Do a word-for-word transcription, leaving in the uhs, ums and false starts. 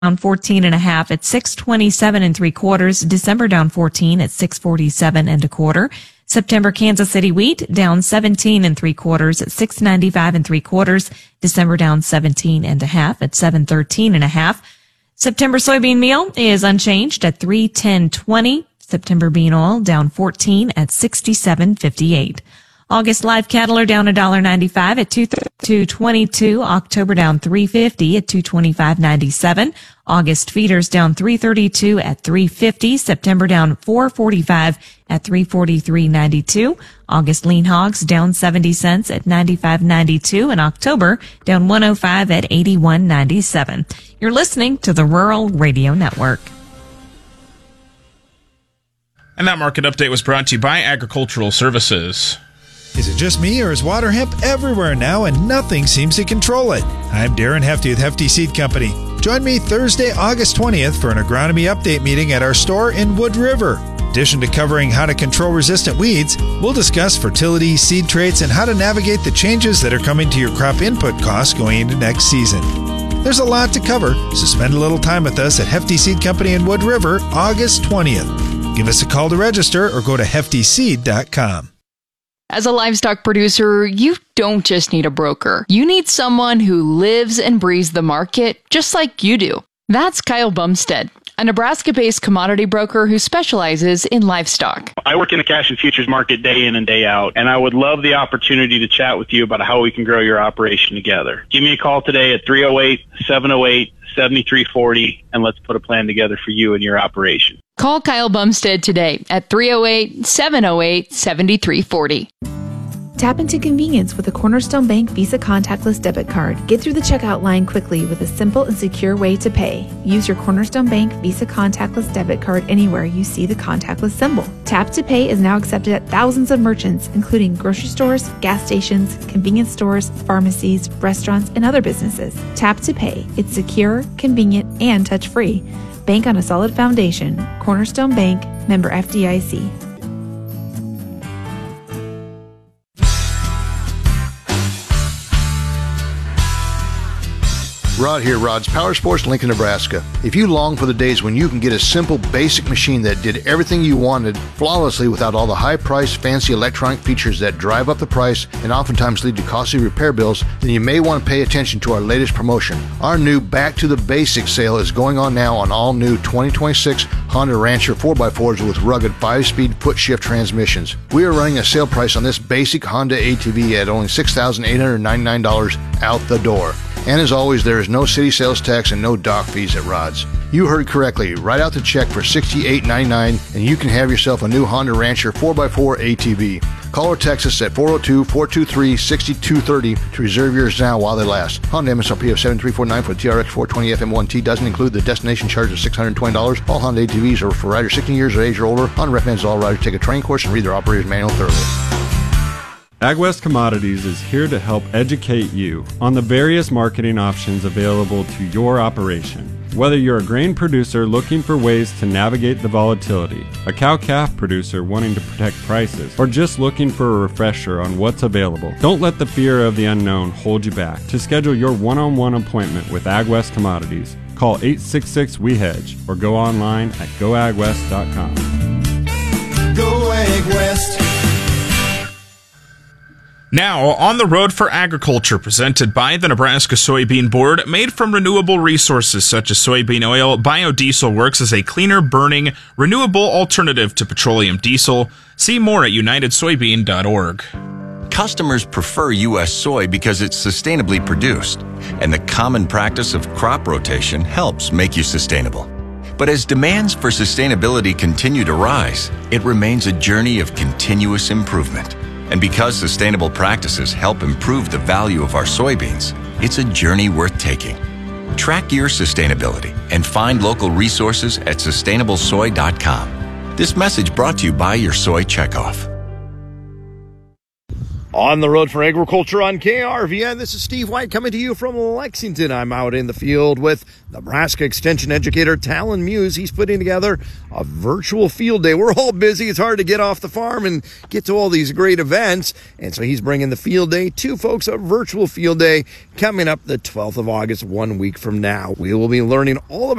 down fourteen and a half at six twenty-seven and three quarters. December down fourteen at six forty-seven and a quarter. September Kansas City wheat down seventeen and three quarters at six ninety-five and three quarters. December down seventeen and a half at seven thirteen and a half. September soybean meal is unchanged at three ten twenty. September bean oil down fourteen at sixty-seven fifty-eight. August live cattle are down one dollar ninety-five at two twenty-two. October down three fifty at two twenty-five ninety-seven. August feeders down three thirty-two at three fifty. September down four forty-five at three forty-three ninety-two. August lean hogs down seventy cents at ninety-five ninety-two, and October down one oh five at eighty-one ninety-seven. You're listening to the Rural Radio Network. And that market update was brought to you by Agricultural Services. Is it just me, or is water hemp everywhere now and nothing seems to control it? I'm Darren Hefty with Hefty Seed Company. Join me Thursday, August twentieth for an agronomy update meeting at our store in Wood River. In addition to covering how to control resistant weeds, we'll discuss fertility, seed traits, and how to navigate the changes that are coming to your crop input costs going into next season. There's a lot to cover, so spend a little time with us at Hefty Seed Company in Wood River, August twentieth. Give us a call to register or go to hefty seed dot com. As a livestock producer, you don't just need a broker. You need someone who lives and breathes the market just like you do. That's Kyle Bumstead, a Nebraska-based commodity broker who specializes in livestock. I work in the cash and futures market day in and day out, and I would love the opportunity to chat with you about how we can grow your operation together. Give me a call today at three oh eight, seven oh eight, seven three four oh, and let's put a plan together for you and your operation. Call Kyle Bumstead today at three oh eight, seven oh eight, seven three four oh. Tap into convenience with a Cornerstone Bank Visa contactless debit card. Get through the checkout line quickly with a simple and secure way to pay. Use your Cornerstone Bank Visa contactless debit card anywhere you see the contactless symbol. Tap to Pay is now accepted at thousands of merchants, including grocery stores, gas stations, convenience stores, pharmacies, restaurants, and other businesses. Tap to Pay. It's secure, convenient, and touch-free. Bank on a solid foundation. Cornerstone Bank, member F D I C. Rod here, Rod's Power Sports, Lincoln, Nebraska. If you long for the days when you can get a simple, basic machine that did everything you wanted flawlessly without all the high-priced, fancy electronic features that drive up the price and oftentimes lead to costly repair bills, then you may want to pay attention to our latest promotion. Our new Back to the Basics sale is going on now on all new twenty twenty-six Honda Rancher four by fours with rugged five-speed foot-shift transmissions. We are running a sale price on this basic Honda A T V at only six thousand eight hundred ninety-nine dollars out the door. And as always, there is no city sales tax and no dock fees at Rod's. You heard correctly. Write out the check for sixty-eight ninety-nine and you can have yourself a new Honda Rancher four by four A T V. Call or text us at four oh two, four two three, six two three oh to reserve yours now while they last. Honda M S R P of seven three four nine for the T R X four twenty F M one T doesn't include the destination charge of six hundred twenty dollars. All Honda A T Vs are for riders sixteen years of age or older. Honda recommends all riders take a training course and read their operator's manual thoroughly. AgWest Commodities is here to help educate you on the various marketing options available to your operation. Whether you're a grain producer looking for ways to navigate the volatility, a cow-calf producer wanting to protect prices, or just looking for a refresher on what's available, don't let the fear of the unknown hold you back. To schedule your one-on-one appointment with AgWest Commodities, call eight six six, W E hedge or go online at go ag west dot com. Go AgWest. Now, On the Road for Agriculture, presented by the Nebraska Soybean Board, made from renewable resources such as soybean oil, biodiesel works as a cleaner burning, renewable alternative to petroleum diesel. See more at united soybean dot org. Customers prefer U S soy because it's sustainably produced, and the common practice of crop rotation helps make you sustainable. But as demands for sustainability continue to rise, it remains a journey of continuous improvement. And because sustainable practices help improve the value of our soybeans, it's a journey worth taking. Track your sustainability and find local resources at sustainable soy dot com. This message brought to you by your Soy Checkoff. On the road for agriculture on K R V N, this is Steve White coming to you from Lexington. I'm out in the field with Nebraska Extension educator Talon Muse. He's putting together a virtual field day. We're all busy. It's hard to get off the farm and get to all these great events. And so he's bringing the field day to folks, a virtual field day coming up the twelfth of August, one week from now. We will be learning all about